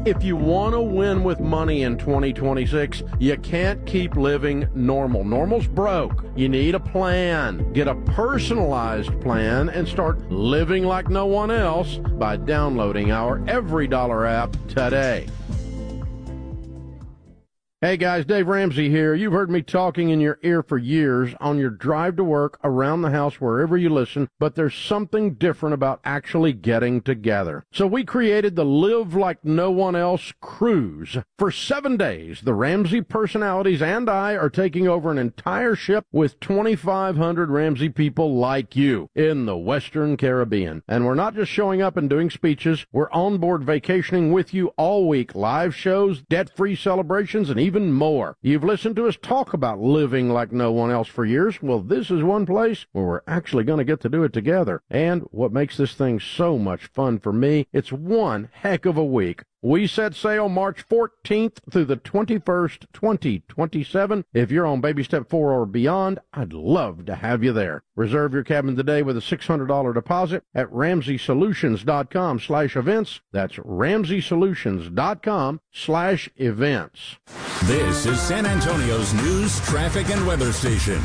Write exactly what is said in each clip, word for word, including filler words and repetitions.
If you want to win with money in twenty twenty-six, you can't keep living normal. Normal's broke. You need a plan. Get a personalized plan and start living like no one else by downloading our Every Dollar app today. Hey guys, Dave Ramsey here. You've heard me talking in your ear for years on your drive to work, around the house, wherever you listen, but there's something different about actually getting together. So we created the Live Like No One Else cruise. For seven days, the Ramsey personalities and I are taking over an entire ship with twenty-five hundred Ramsey people like you in the Western Caribbean. And we're not just showing up and doing speeches. We're on board vacationing with you all week. Live shows, debt-free celebrations, and even more. You've listened to us talk about living like no one else for years. Well, this is one place where we're actually going to get to do it together. And what makes this thing so much fun for me, it's one heck of a week. We set sail March fourteenth through the twenty-first, twenty twenty-seven. If you're on baby step four or beyond, I'd love to have you there. Reserve your cabin today with a six hundred dollars deposit at ramsey solutions dot com slash events. That's ramsey solutions dot com slash events. This is San Antonio's news, traffic, and weather station.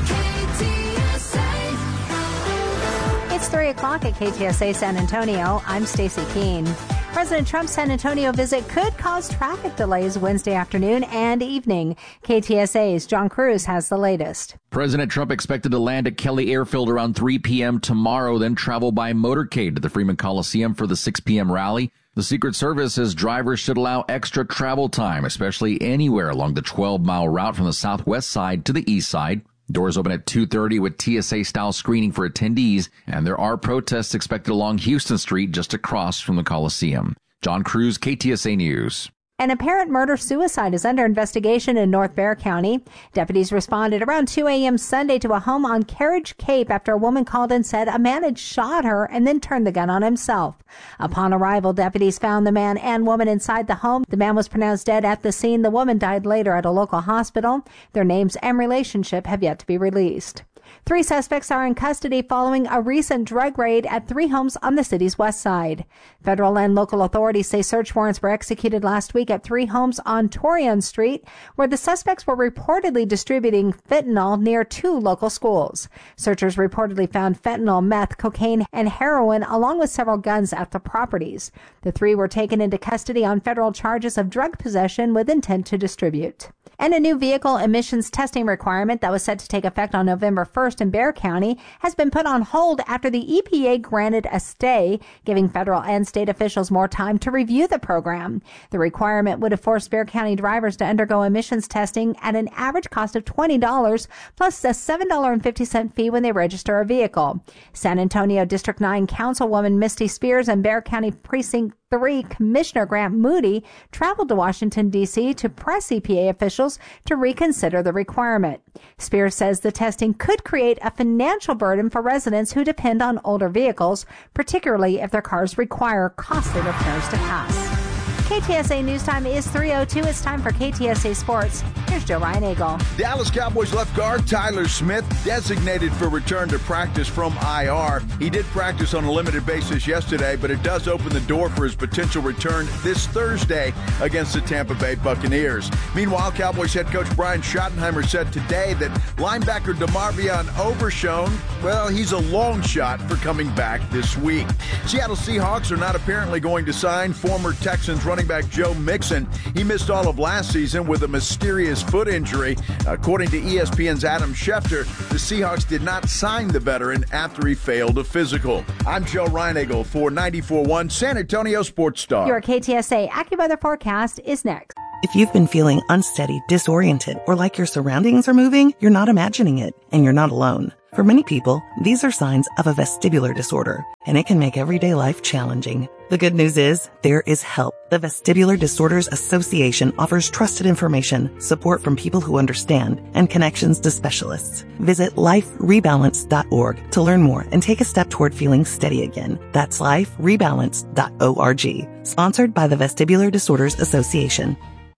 It's three o'clock at K T S A San Antonio. I'm Stacy Keene. President Trump's San Antonio visit could cause traffic delays Wednesday afternoon and evening. K T S A's John Cruz has the latest. President Trump expected to land at Kelly Airfield around three p.m. tomorrow, then travel by motorcade to the Freeman Coliseum for the six p.m. rally. The Secret Service says drivers should allow extra travel time, especially anywhere along the twelve-mile route from the southwest side to the east side. Doors open at two thirty with T S A-style screening for attendees, and there are protests expected along Houston Street just across from the Coliseum. John Cruz, K T S A News. An apparent murder-suicide is under investigation in North Bexar County. Deputies responded around two a.m. Sunday to a home on Carriage Cape after a woman called and said a man had shot her and then turned the gun on himself. Upon arrival, deputies found the man and woman inside the home. The man was pronounced dead at the scene. The woman died later at a local hospital. Their names and relationship have yet to be released. Three suspects are in custody following a recent drug raid at three homes on the city's west side. Federal and local authorities say search warrants were executed last week at three homes on Torian Street, where the suspects were reportedly distributing fentanyl near two local schools. Searchers reportedly found fentanyl, meth, cocaine, and heroin, along with several guns at the properties. The three were taken into custody on federal charges of drug possession with intent to distribute. And a new vehicle emissions testing requirement that was set to take effect on November first in Bexar County has been put on hold after the E P A granted a stay, giving federal and state officials more time to review the program. The requirement would have forced Bexar County drivers to undergo emissions testing at an average cost of twenty dollars plus a seven dollars and fifty cents fee when they register a vehicle. San Antonio District nine Councilwoman Misty Spears and Bexar County Precinct three Commissioner Grant Moody traveled to Washington, D C to press E P A officials to reconsider the requirement. Spears says the testing could create a financial burden for residents who depend on older vehicles, particularly if their cars require costly repairs to pass. K T S A News Time is three oh two. It's time for K T S A Sports. Here's Joe Ryan Eagle. Dallas Cowboys left guard Tyler Smith designated for return to practice from I R. He did practice on a limited basis yesterday, but it does open the door for his potential return this Thursday against the Tampa Bay Buccaneers. Meanwhile, Cowboys head coach Brian Schottenheimer said today that linebacker DeMarvion Overshown, well, he's a long shot for coming back this week. Seattle Seahawks are not apparently going to sign former Texans running back Joe Mixon. He missed all of last season with a mysterious foot injury. According to E S P N's Adam Schefter, the Seahawks did not sign the veteran after he failed a physical. I'm Joe Reinagle for ninety-four point one San Antonio Sports Star. Your K T S A AccuWeather forecast is next. If you've been feeling unsteady, disoriented, or like your surroundings are moving, you're not imagining it, and you're not alone. For many people, these are signs of a vestibular disorder, and it can make everyday life challenging. The good news is, there is help. The Vestibular Disorders Association offers trusted information, support from people who understand, and connections to specialists. Visit life rebalance dot org to learn more and take a step toward feeling steady again. That's life rebalance dot org. Sponsored by the Vestibular Disorders Association.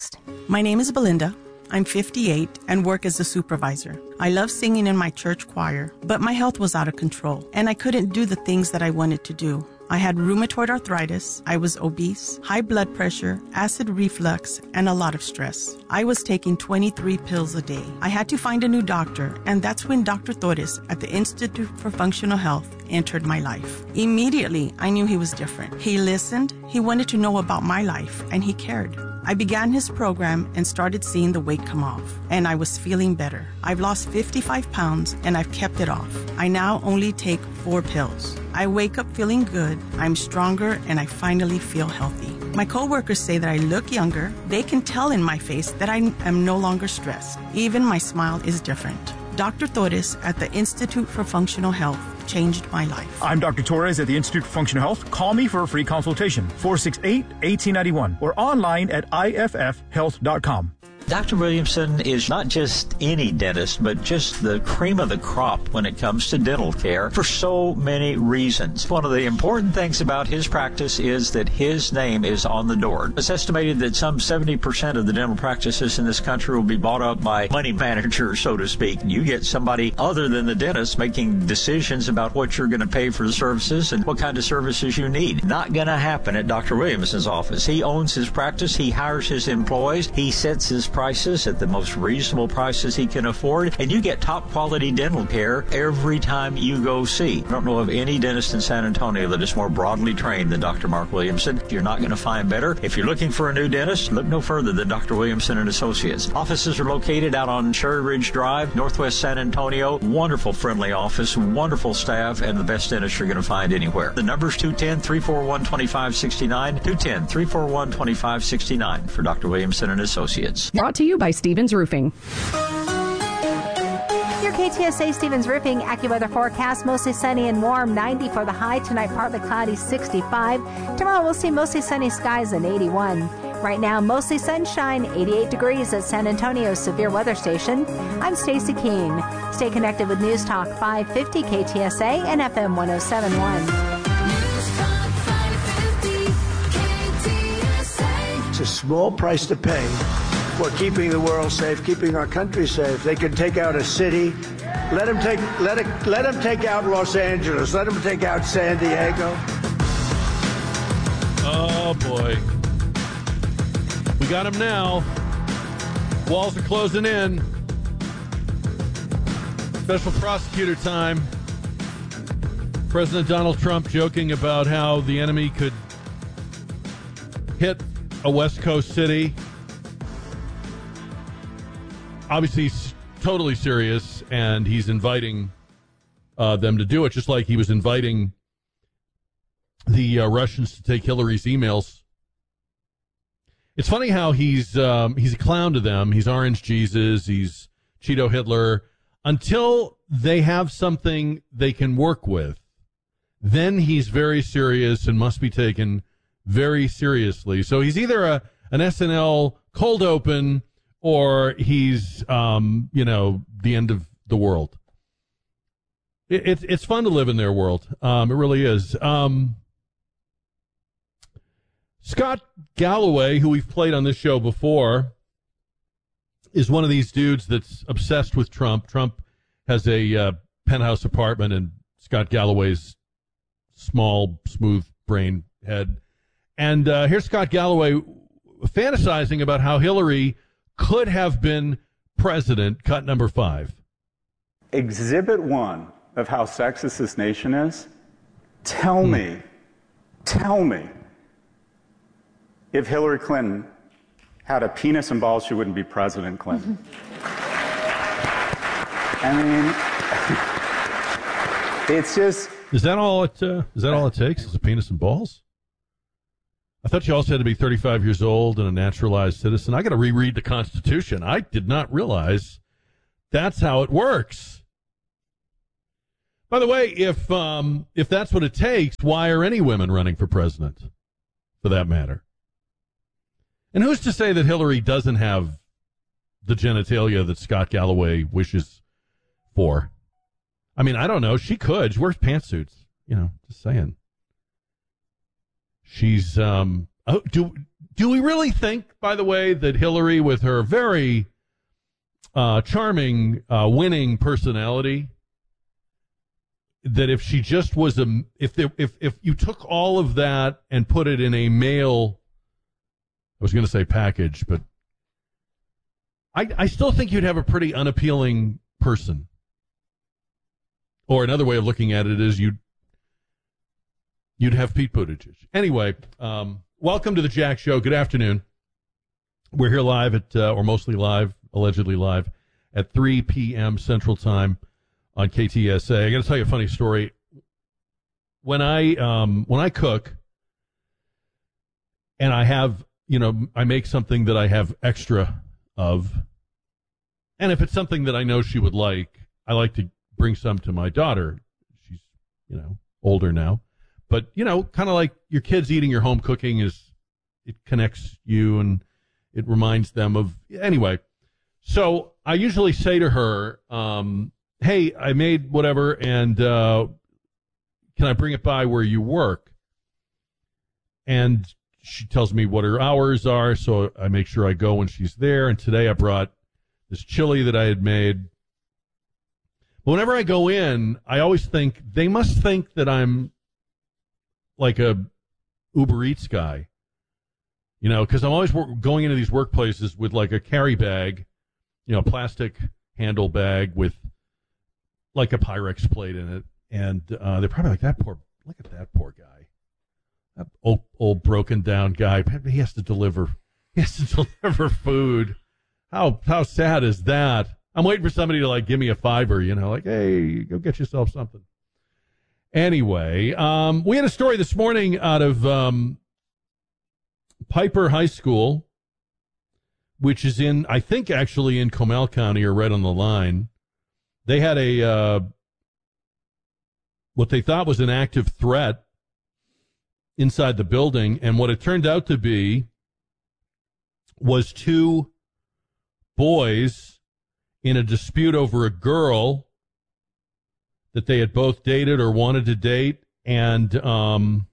My name is Belinda. I'm fifty-eight and work as a supervisor. I love singing in my church choir, but my health was out of control and I couldn't do the things that I wanted to do. I had rheumatoid arthritis, I was obese, high blood pressure, acid reflux, and a lot of stress. I was taking twenty-three pills a day. I had to find a new doctor, and that's when Doctor Torres at the Institute for Functional Health entered my life. Immediately, I knew he was different. He listened, he wanted to know about my life, and he cared. I began his program and started seeing the weight come off, and I was feeling better. I've lost fifty-five pounds, and I've kept it off. I now only take four pills. I wake up feeling good, I'm stronger, and I finally feel healthy. My coworkers say that I look younger. They can tell in my face that I am no longer stressed. Even my smile is different. Doctor Torres at the Institute for Functional Health changed my life. I'm Doctor Torres at the Institute for Functional Health. Call me for a free consultation, four six eight, one eight nine one, or online at I F F health dot com. Doctor Williamson is not just any dentist, but just the cream of the crop when it comes to dental care for so many reasons. One of the important things about his practice is that his name is on the door. It's estimated that some seventy percent of the dental practices in this country will be bought up by money managers, so to speak. You get somebody other than the dentist making decisions about what you're going to pay for the services and what kind of services you need. Not going to happen at Doctor Williamson's office. He owns his practice. He hires his employees. He sets his prices at the most reasonable prices he can afford, and you get top quality dental care every time you go see. I don't know of any dentist in San Antonio that is more broadly trained than Doctor Mark Williamson. You're not going to find better. If you're looking for a new dentist, look no further than Doctor Williamson and Associates. Offices are located out on Cherry Ridge Drive, Northwest San Antonio. Wonderful, friendly office, wonderful staff, and the best dentist you're going to find anywhere. The number's two one zero, three four one, two five six nine, two one zero, three four one, two five six nine for Doctor Williamson and Associates. Brought to you by Stevens Roofing. Your K T S A Stevens Roofing AccuWeather forecast, mostly sunny and warm, ninety for the high. Tonight, partly cloudy, sixty-five. Tomorrow, we'll see mostly sunny skies and eighty-one. Right now, mostly sunshine, eighty-eight degrees at San Antonio's Severe Weather Station. I'm Stacy Keene. Stay connected with News Talk five fifty K T S A and F M one oh seven point one. It's a small price to pay for keeping the world safe, keeping our country safe. They can take out a city. Let them take let it let them take out Los Angeles. Let them take out San Diego. Oh boy, we got them now. Walls are closing in. Special prosecutor time. President Donald Trump joking about how the enemy could hit a West Coast city. Obviously, he's totally serious, and he's inviting uh, them to do it, just like he was inviting the uh, Russians to take Hillary's emails. It's funny how he's um, he's a clown to them. He's Orange Jesus. He's Cheeto Hitler. Until they have something they can work with, then he's very serious and must be taken very seriously. So he's either a an S N L cold open, or he's, um, you know, the end of the world. It, it's it's fun to live in their world. Um, it really is. Um, Scott Galloway, who we've played on this show before, is one of these dudes that's obsessed with Trump. Trump has a uh, penthouse apartment in Scott Galloway's small, smooth brain head. And uh, here's Scott Galloway fantasizing about how Hillary could have been president. Cut number five. Exhibit one of how sexist this nation is. Tell hmm. me, tell me, if Hillary Clinton had a penis and balls, she wouldn't be President Clinton. I mean, it's just. Is that all it? Uh, is that all it takes? Is a penis and balls? I thought you also had to be thirty-five years old and a naturalized citizen. I got to reread the Constitution. I did not realize that's how it works. By the way, if um, if that's what it takes, why are any women running for president, for that matter? And who's to say that Hillary doesn't have the genitalia that Scott Galloway wishes for? I mean, I don't know. She could. She wears pantsuits. You know, just saying. She's, um, oh, do, do we really think, by the way, that Hillary, with her very uh, charming, uh, winning personality, that if she just was a, if there, if if you took all of that and put it in a mail, I was going to say package, but I I still think you'd have a pretty unappealing person. Or another way of looking at it is you'd you'd have Pete Buttigieg. Anyway, um, welcome to the Jack Show. Good afternoon. We're here live at, uh, or mostly live, allegedly live, at three p.m. Central Time on K T S A. I got to tell you a funny story. When I um, when I cook, and I have, you know, I make something that I have extra of, and if it's something that I know she would like, I like to bring some to my daughter. She's, you know, older now. But, you know, kind of like your kids eating your home cooking is, it connects you and it reminds them of, anyway. So I usually say to her, um, hey, I made whatever, and uh, can I bring it by where you work? And she tells me what her hours are, so I make sure I go when she's there. And today I brought this chili that I had made. But whenever I go in, I always think, they must think that I'm like a Uber Eats guy. You know, because I'm always wor- going into these workplaces with like a carry bag, you know, a plastic handle bag with like a Pyrex plate in it. And uh, they're probably like, that poor, look at that poor guy. That old, old broken down guy. He has to deliver, he has to deliver food. How, how sad is that? I'm waiting for somebody to like give me a fiver, you know, like, hey, go get yourself something. Anyway, um, we had a story this morning out of um, Piper High School, which is in, I think, actually in Comal County or right on the line. They had a, uh, what they thought was an active threat inside the building, and what it turned out to be was two boys in a dispute over a girl that they had both dated or wanted to date, and um,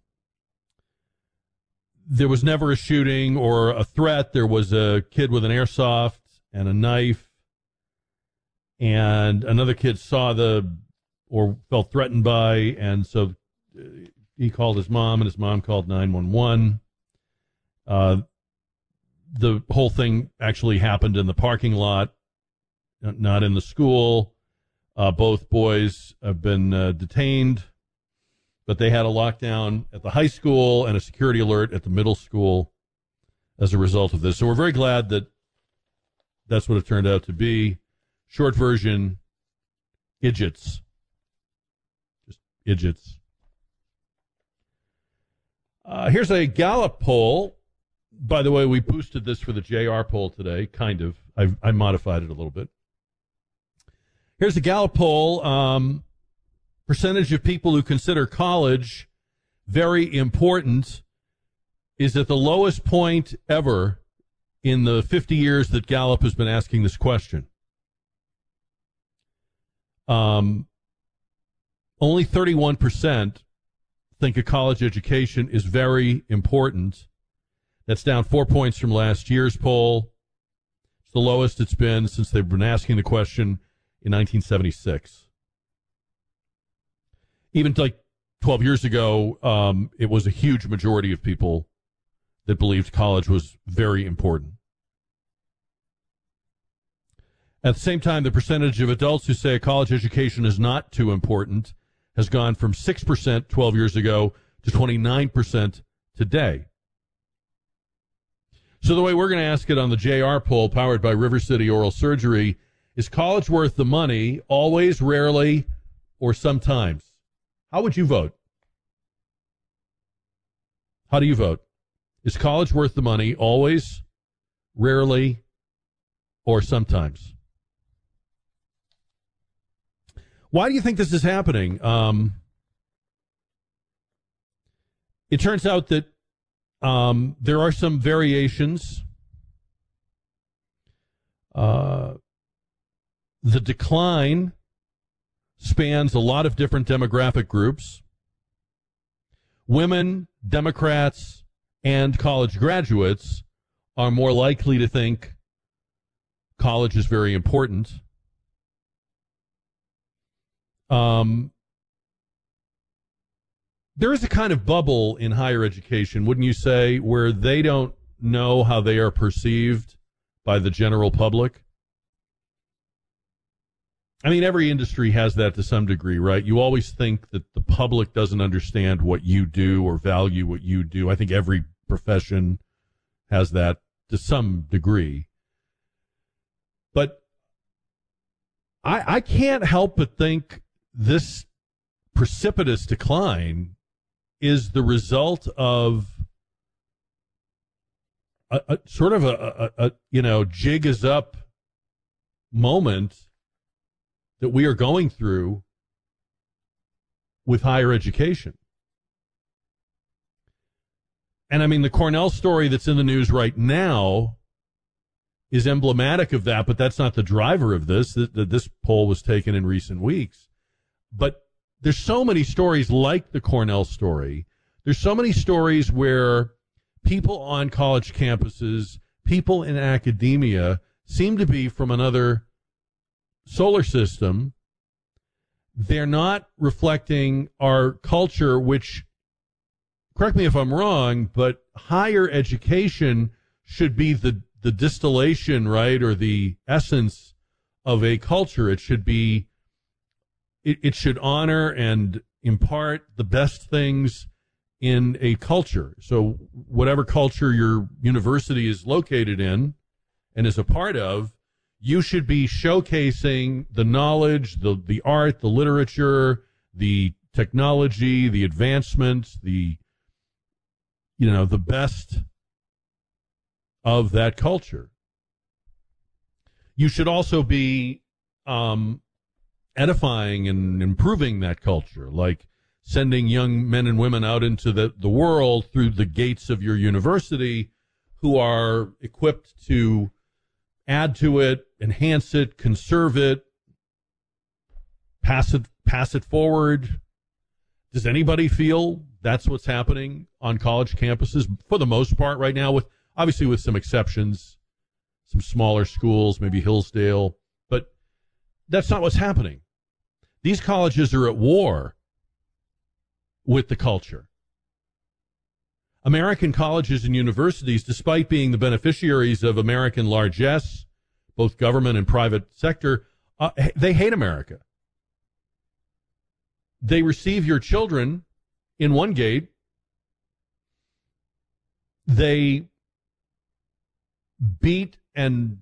there was never a shooting or a threat. There was a kid with an airsoft and a knife, and another kid saw the, or felt threatened by, and so he called his mom, and his mom called nine one one. Uh, the whole thing actually happened in the parking lot, not in the school. Uh, both boys have been uh, detained, but they had a lockdown at the high school and a security alert at the middle school as a result of this. So we're very glad that that's what it turned out to be. Short version, idiots. Just idiots. Uh, here's a Gallup poll. By the way, we boosted this for the J R poll today, kind of. I've, I modified it a little bit. Here's a Gallup poll. Um, percentage of people who consider college very important is at the lowest point ever in the fifty years that Gallup has been asking this question. Um, only thirty-one percent think a college education is very important. That's down four points from last year's poll. It's the lowest it's been since they've been asking the question in nineteen seventy-six. Even like twelve years ago, um, it was a huge majority of people that believed college was very important. At the same time, the percentage of adults who say a college education is not too important has gone from six percent twelve years ago to twenty-nine percent today. So the way we're going to ask it on the J R poll, powered by River City Oral Surgery, is college worth the money, always, rarely, or sometimes? How would you vote? How do you vote? Is college worth the money, always, rarely, or sometimes? Why do you think this is happening? Um, it turns out that um, there are some variations. Uh, the decline spans a lot of different demographic groups. Women, Democrats, and college graduates are more likely to think college is very important. Um, there is a kind of bubble in higher education, wouldn't you say, where they don't know how they are perceived by the general public? I mean, every industry has that to some degree, right? You always think that the public doesn't understand what you do or value what you do. I think every profession has that to some degree. But I, I can't help but think this precipitous decline is the result of a, a sort of a, a, a, you know, jig is up moment that we are going through with higher education. And I mean, the Cornell story that's in the news right now is emblematic of that, but that's not the driver of this. This poll was taken in recent weeks. But there's so many stories like the Cornell story. There's so many stories where people on college campuses, people in academia seem to be from another solar system. They're not reflecting our culture, which, correct me if I'm wrong, but higher education should be the, the distillation, right, or the essence of a culture. It should be, it, it should honor and impart the best things in a culture. So whatever culture your university is located in and is a part of, you should be showcasing the knowledge, the, the art, the literature, the technology, the advancements, the, you know, the best of that culture. You should also be um, edifying and improving that culture, like sending young men and women out into the, the world through the gates of your university who are equipped to add to it, enhance it, conserve it, pass it, pass it forward. Does anybody feel that's what's happening on college campuses for the most part right now, with obviously with some exceptions, some smaller schools, maybe Hillsdale, but that's not what's happening. These colleges are at war with the culture. American colleges and universities, despite being the beneficiaries of American largesse, both government and private sector, uh, they hate America. They receive your children in one gate. They beat and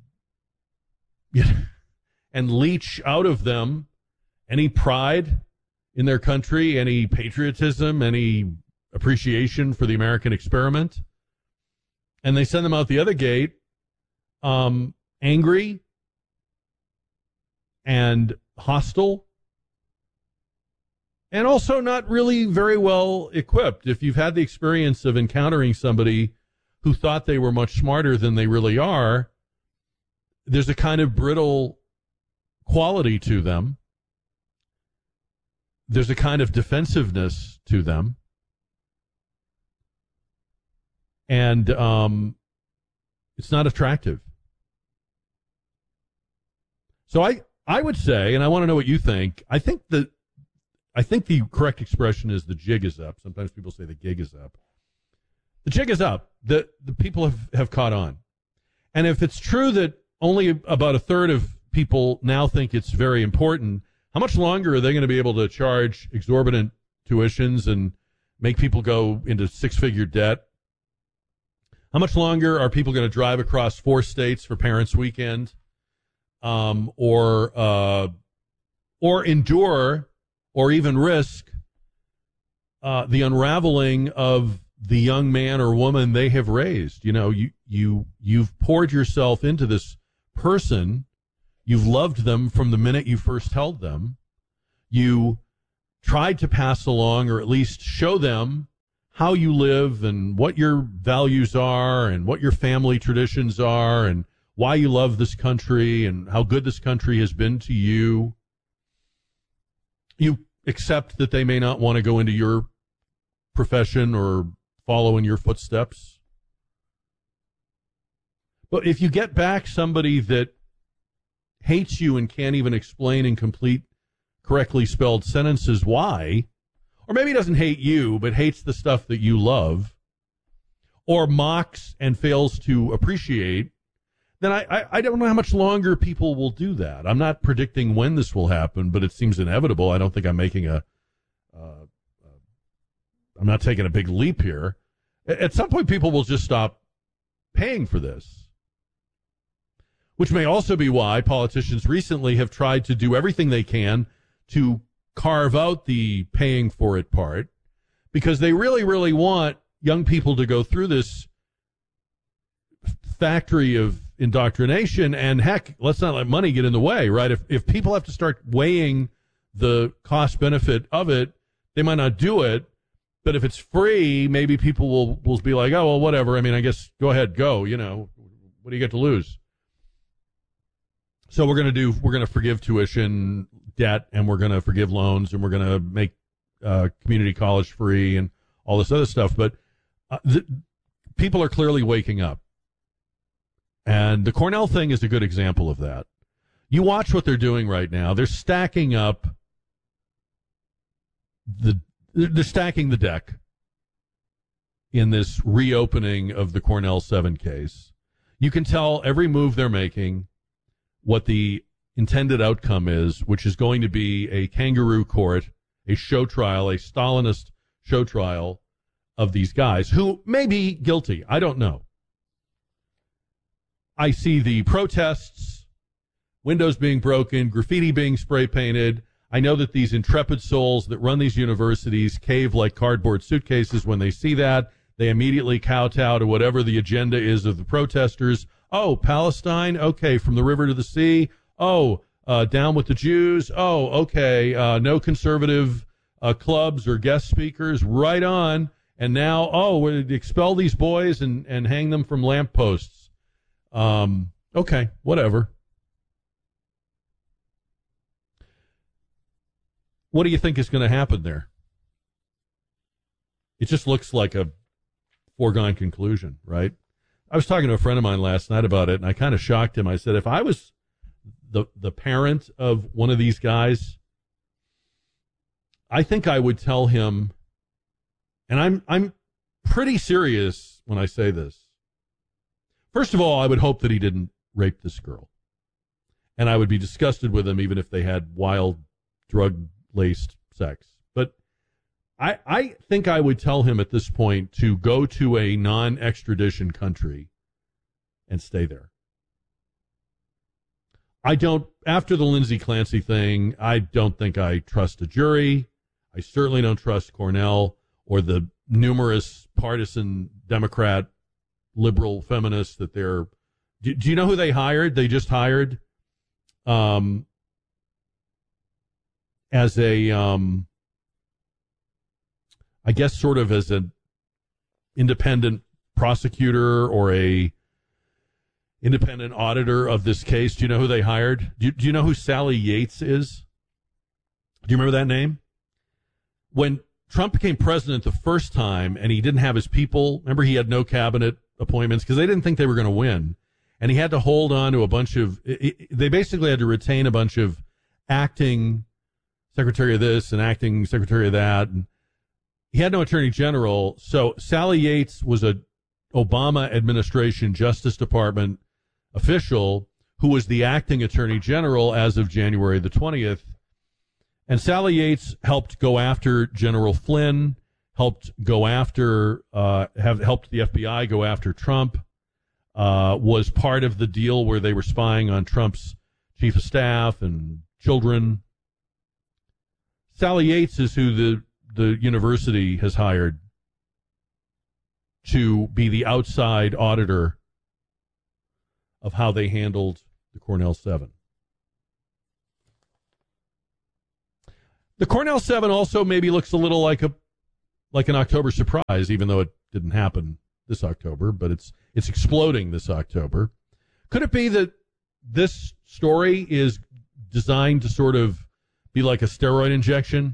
and leech out of them any pride in their country, any patriotism, any appreciation for the American experiment, and they send them out the other gate um, angry and hostile, and also not really very well equipped. If you've had the experience of encountering somebody who thought they were much smarter than they really are, there's a kind of brittle quality to them. There's a kind of defensiveness to them. And um, it's not attractive. So I, I would say, and I want to know what you think, I think that I think the correct expression is the jig is up. Sometimes people say the gig is up. The jig is up. The the people have, have caught on. And if it's true that only about a third of people now think it's very important, how much longer are they going to be able to charge exorbitant tuitions and make people go into six-figure debt? How much longer are people going to drive across four states for Parents' Weekend, um, or uh, or endure, or even risk uh, the unraveling of the young man or woman they have raised? You know, you you you've poured yourself into this person. You've loved them from the minute you first held them. You tried to pass along, or at least show them, how you live and what your values are and what your family traditions are and why you love this country and how good this country has been to you. You accept that they may not want to go into your profession or follow in your footsteps. But if you get back somebody that hates you and can't even explain in complete, correctly spelled sentences why, or maybe doesn't hate you, but hates the stuff that you love, or mocks and fails to appreciate, then I, I, I don't know how much longer people will do that. I'm not predicting when this will happen, but it seems inevitable. I don't think I'm making a, uh, uh, I'm not taking a big leap here. At some point, people will just stop paying for this, which may also be why politicians recently have tried to do everything they can to carve out the paying for it part, because they really, really want young people to go through this factory of indoctrination. And heck, let's not let money get in the way, right? If if people have to start weighing the cost benefit of it, they might not do it. But if it's free, maybe people will, will be like, oh, well, whatever. I mean, I guess go ahead, go, you know, what do you get to lose? So we're going to do, we're going to forgive tuition debt, and we're going to forgive loans, and we're going to make uh, community college free and all this other stuff. But uh, the, people are clearly waking up. And the Cornell thing is a good example of that. You watch what they're doing right now. They're stacking up the, they're stacking the deck in this reopening of the Cornell seven case. You can tell every move they're making what the intended outcome is, which is going to be a kangaroo court, a show trial, a Stalinist show trial of these guys who may be guilty. I don't know. I see the protests, windows being broken, graffiti being spray painted. I know that these intrepid souls that run these universities cave like cardboard suitcases when they see that. They immediately kowtow to whatever the agenda is of the protesters. Oh, Palestine? Okay, from the river to the sea. Oh, uh, down with the Jews. Oh, okay, uh, no conservative uh, clubs or guest speakers. Right on. And now, oh, we're to expel these boys and, and hang them from lampposts. Um, okay, whatever. What do you think is going to happen there? It just looks like a foregone conclusion, right? I was talking to a friend of mine last night about it, and I kind of shocked him. I said, if I was the the parent of one of these guys, I think I would tell him, and I'm I'm pretty serious when I say this. First of all, I would hope that he didn't rape this girl. And I would be disgusted with him even if they had wild, drug-laced sex. But I, I think I would tell him at this point to go to a non-extradition country and stay there. I don't, after the Lindsey Clancy thing, I don't think I trust a jury. I certainly don't trust Cornell or the numerous partisan Democrat liberal feminists that they're, do, do you know who they hired? They just hired um, as a, um, I guess sort of as an independent prosecutor or a independent auditor of this case. Do you know who they hired? Do you, do you know who Sally Yates is? Do you remember that name? When Trump became president the first time and he didn't have his people, remember he had no cabinet appointments because they didn't think they were going to win. And he had to hold on to a bunch of, they basically had to retain a bunch of acting secretary of this and acting secretary of that. And he had no attorney general. So Sally Yates was a Obama administration Justice Department official who was the acting attorney general as of January the twentieth. And Sally Yates helped go after General Flynn, helped go after, uh, have helped the F B I go after Trump, uh, was part of the deal where they were spying on Trump's chief of staff and children. Sally Yates is who the, the university has hired to be the outside auditor of how they handled the Cornell Seven. The Cornell Seven also maybe looks a little like a like an October surprise, even though it didn't happen this October, but it's it's exploding this October. Could it be that this story is designed to sort of be like a steroid injection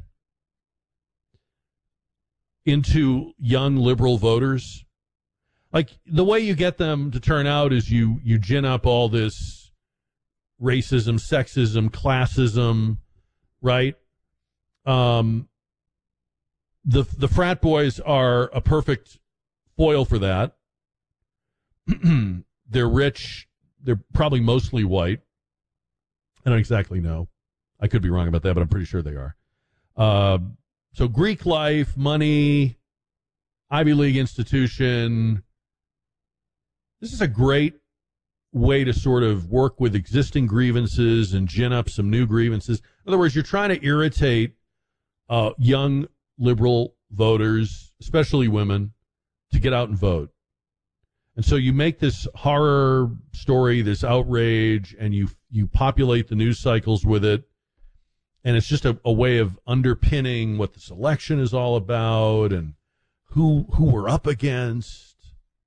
into young liberal voters? Like the way you get them to turn out is you you gin up all this racism, sexism, classism, right? Um, the the frat boys are a perfect foil for that. They're rich. They're probably mostly white. I don't exactly know. I could be wrong about that, but I'm pretty sure they are. Uh, so Greek life, money, Ivy League institution. This is a great way to sort of work with existing grievances and gin up some new grievances. In other words, you're trying to irritate uh, young liberal voters, especially women, to get out and vote. And so you make this horror story, this outrage, and you you populate the news cycles with it. And it's just a, a way of underpinning what this election is all about and who who we're up against.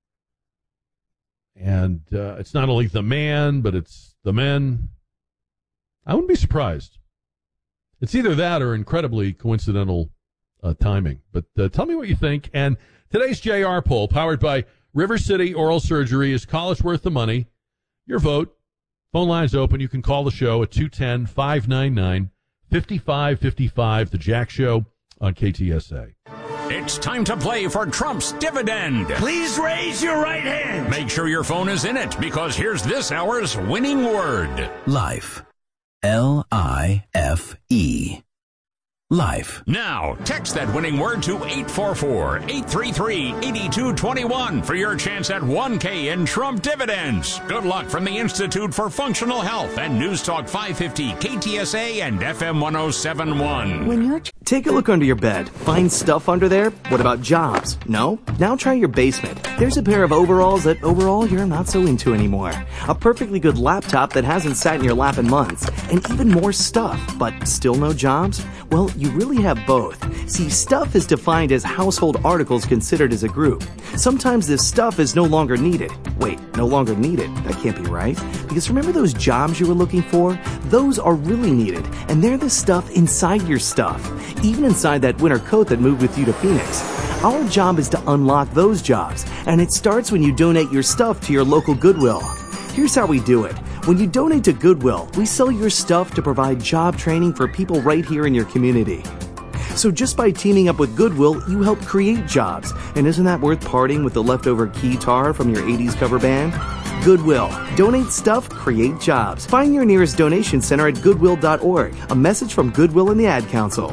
And uh, it's not only the man, but it's the men. I wouldn't be surprised. It's either that or incredibly coincidental uh, timing. But uh, tell me what you think. And today's J R poll, powered by River City Oral Surgery. Is college worth the money? Your vote. Phone lines open. You can call the show at two one zero, five nine nine, five five five five. The Jack Show on K T S A. It's time to play for Trump's dividend. Please raise your right hand. Make sure your phone is in it, because here's this hour's winning word. Life. L I F E. Life. Now, text that winning word to eight four four, eight three three, eight two two one for your chance at one K in Trump dividends. Good luck from the Institute for Functional Health and News Talk five fifty, K T S A and F M one oh seven point one. When you're ch- Take a look under your bed. Find stuff under there? What about jobs? No? Now try your basement. There's a pair of overalls that overall you're not so into anymore. A perfectly good laptop that hasn't sat in your lap in months. And even more stuff, but still no jobs? Well, you really have both. See, stuff is defined as household articles considered as a group. Sometimes this stuff is no longer needed. Wait, no longer needed? That can't be right. Because remember those jobs you were looking for? Those are really needed, and they're the stuff inside your stuff. Even inside that winter coat that moved with you to Phoenix. Our job is to unlock those jobs, and it starts when you donate your stuff to your local Goodwill. Here's how we do it. When you donate to Goodwill, we sell your stuff to provide job training for people right here in your community. So just by teaming up with Goodwill, you help create jobs. And isn't that worth parting with the leftover guitar from your eighties cover band? Goodwill. Donate stuff, create jobs. Find your nearest donation center at goodwill dot org. A message from Goodwill and the Ad Council.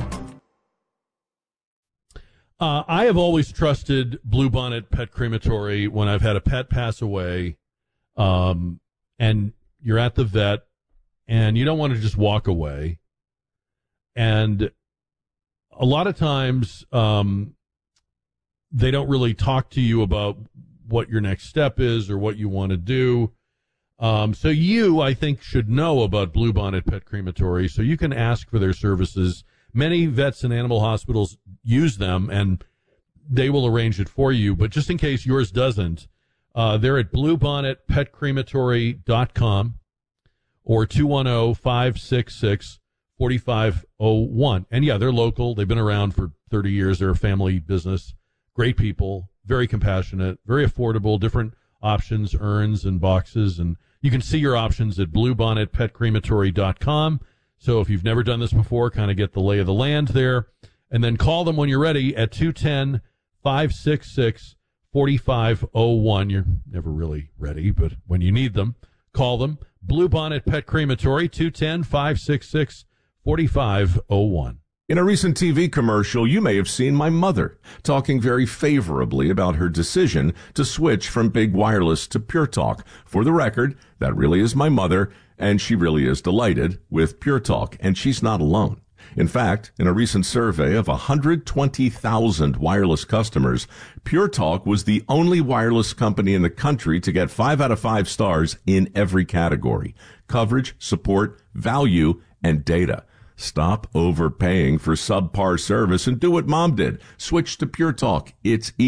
Uh, I have always trusted Bluebonnet Pet Crematory when I've had a pet pass away, um, and you're at the vet, and you don't want to just walk away. And a lot of times, um, they don't really talk to you about what your next step is or what you want to do. Um, so you, I think, should know about Bluebonnet Pet Crematory, so you can ask for their services. Many vets and animal hospitals use them, and they will arrange it for you. But just in case yours doesn't, uh, they're at bluebonnet pet crematory dot com or two one zero, five six six, four five zero one. And, yeah, they're local. They've been around for thirty years. They're a family business. Great people, very compassionate, very affordable, different options, urns and boxes. And you can see your options at bluebonnet pet crematory dot com. So if you've never done this before, kind of get the lay of the land there. And then call them when you're ready at two one zero, five six six, four five zero one. You're never really ready, but when you need them, call them. Bluebonnet Pet Crematory, two one zero, five six six, four five zero one. In a recent T V commercial, you may have seen my mother talking very favorably about her decision to switch from big wireless to Pure Talk. For the record, that really is my mother, and she really is delighted with Pure Talk, and she's not alone. In fact, in a recent survey of one hundred twenty thousand wireless customers, Pure Talk was the only wireless company in the country to get five out of five stars in every category: coverage, support, value, and data. Stop overpaying for subpar service and do what Mom did. Switch to Pure Talk. It's easy.